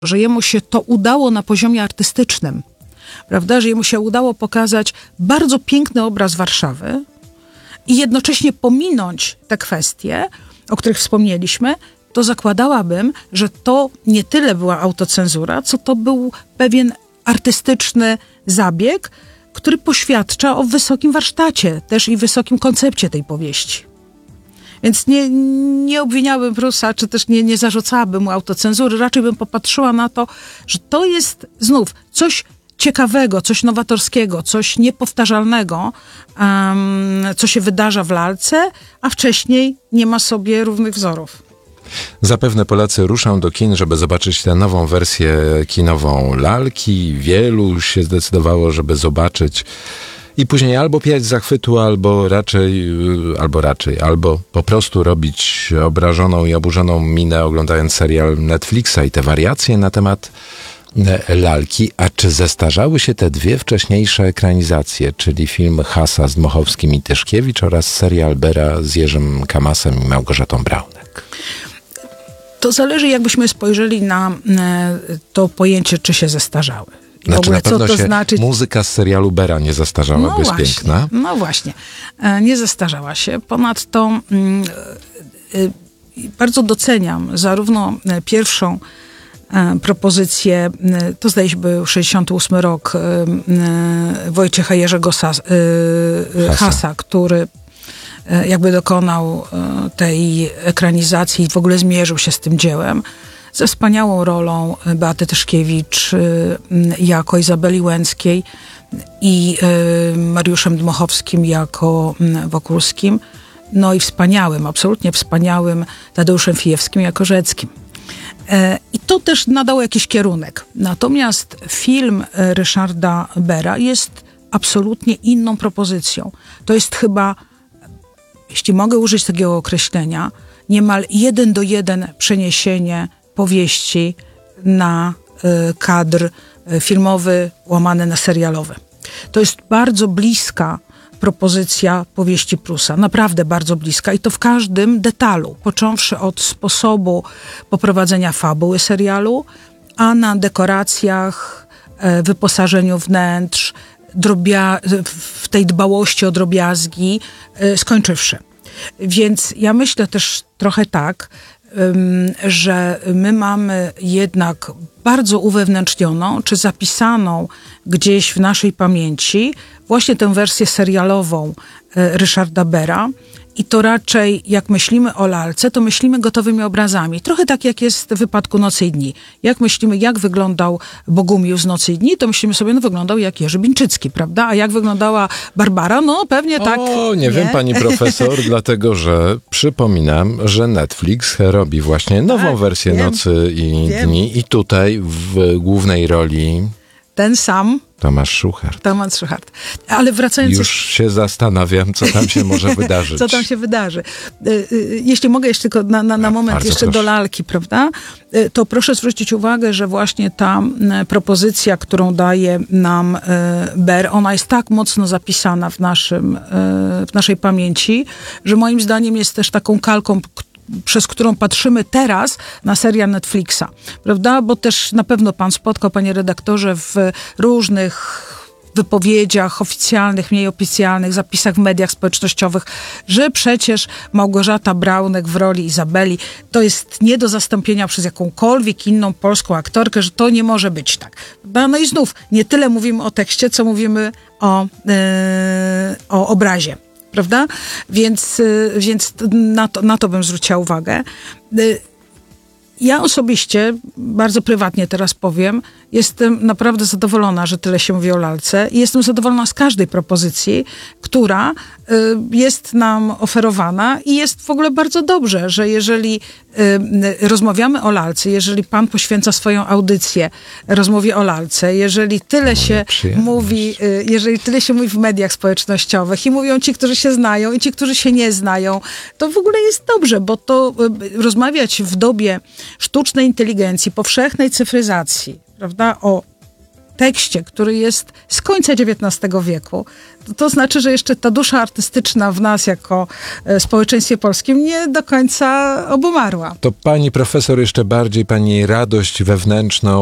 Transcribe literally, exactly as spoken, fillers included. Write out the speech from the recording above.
że jemu się to udało na poziomie artystycznym, prawda, że jemu się udało pokazać bardzo piękny obraz Warszawy i jednocześnie pominąć te kwestie, o których wspomnieliśmy, to zakładałabym, że to nie tyle była autocenzura, co to był pewien artystyczny zabieg, który poświadcza o wysokim warsztacie też i wysokim koncepcie tej powieści. Więc nie, nie obwiniałabym Prusa, czy też nie, nie zarzucałabym mu autocenzury. Raczej bym popatrzyła na to, że to jest znów coś ciekawego, coś nowatorskiego, coś niepowtarzalnego, um, co się wydarza w lalce, a wcześniej nie ma sobie równych wzorów. Zapewne Polacy ruszą do kin, żeby zobaczyć tę nową wersję kinową lalki. Wielu się zdecydowało, żeby zobaczyć i później albo piać z zachwytu, albo raczej, albo raczej, albo po prostu robić obrażoną i oburzoną minę, oglądając serial Netflixa i te wariacje na temat lalki. A czy zestarzały się te dwie wcześniejsze ekranizacje, czyli film Hasa z Dmochowskim i Tyszkiewicz oraz serial Bera z Jerzym Kamasem i Małgorzatą Braunek? To zależy, jakbyśmy spojrzeli na to pojęcie, czy się zestarzały. Znaczy, ogóle, na pewno co to się znaczy... muzyka z serialu Bera nie zastarzała, no bo jest właśnie, piękna. No właśnie, nie zestarzała się. Ponadto mm, y, y, bardzo doceniam zarówno pierwszą y, propozycję, y, to zdaje się był sześćdziesiąty ósmy rok, y, y, Wojciecha Jerzego Sas, y, y, Hasa. Hasa, który jakby dokonał tej ekranizacji i w ogóle zmierzył się z tym dziełem, ze wspaniałą rolą Beaty Tyszkiewicz jako Izabeli Łęckiej i Mariuszem Dmochowskim jako Wokulskim, no i wspaniałym, absolutnie wspaniałym Tadeuszem Fijewskim jako Rzeckim. I to też nadało jakiś kierunek. Natomiast film Ryszarda Bera jest absolutnie inną propozycją. To jest chyba, jeśli mogę użyć takiego określenia, niemal jeden do jeden przeniesienie powieści na y, kadr filmowy łamany na serialowy. To jest bardzo bliska propozycja powieści Prusa, naprawdę bardzo bliska i to w każdym detalu, począwszy od sposobu poprowadzenia fabuły serialu, a na dekoracjach, y, wyposażeniu wnętrz, drobia- w tej dbałości o drobiazgi, y, skończywszy. Więc ja myślę też trochę tak, że my mamy jednak bardzo uwewnętrznioną, czy zapisaną gdzieś w naszej pamięci właśnie tę wersję serialową Ryszarda Bera. I to raczej, jak myślimy o lalce, to myślimy gotowymi obrazami. Trochę tak, jak jest w wypadku Nocy i Dni. Jak myślimy, jak wyglądał Bogumił z Nocy i Dni, to myślimy sobie, no wyglądał jak Jerzy Bińczycki, prawda? A jak wyglądała Barbara? No pewnie tak. O, nie, nie wiem, pani profesor, dlatego, że przypominam, że Netflix robi właśnie nową tak, wersję wiem, Nocy i wiem. Dni i tutaj w głównej roli... Ten sam. Tomasz Szuchart. Tomasz Szuchart. Ale wracając... Już się zastanawiam, co tam się może wydarzyć. Co tam się wydarzy. Jeśli mogę jeszcze tylko na, na, na moment Bardzo jeszcze proszę. do lalki, prawda? To proszę zwrócić uwagę, że właśnie ta propozycja, którą daje nam Ber, ona jest tak mocno zapisana w, naszym, w naszej pamięci, że moim zdaniem jest też taką kalką, przez którą patrzymy teraz na serial Netflixa, prawda? Bo też na pewno pan spotkał, panie redaktorze, w różnych wypowiedziach oficjalnych, mniej oficjalnych, zapisach w mediach społecznościowych, że przecież Małgorzata Braunek w roli Izabeli to jest nie do zastąpienia przez jakąkolwiek inną polską aktorkę, że to nie może być tak. No i znów, nie tyle mówimy o tekście, co mówimy o, yy, o obrazie. Prawda? Więc, więc na, to, na to bym zwróciła uwagę. Ja osobiście, bardzo prywatnie teraz powiem, jestem naprawdę zadowolona, że tyle się mówi o lalce i jestem zadowolona z każdej propozycji, która y, jest nam oferowana i jest w ogóle bardzo dobrze, że jeżeli y, rozmawiamy o lalce, jeżeli pan poświęca swoją audycję rozmowie o lalce, jeżeli tyle się mówi, y, jeżeli tyle się mówi w mediach społecznościowych i mówią ci, którzy się znają i ci, którzy się nie znają, to w ogóle jest dobrze, bo to y, rozmawiać w dobie sztucznej inteligencji, powszechnej cyfryzacji, prawda, o tekście, który jest z końca dziewiętnastego wieku, to, to znaczy, że jeszcze ta dusza artystyczna w nas jako e, społeczeństwie polskim nie do końca obumarła. To pani profesor jeszcze bardziej pani radość wewnętrzną